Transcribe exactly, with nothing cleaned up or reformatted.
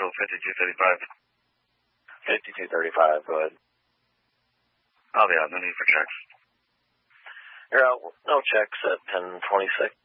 Central, fifty-two thirty-five. fifty-two thirty-five, go ahead. I'll be out. No need for checks. You're out. No checks at ten twenty-six.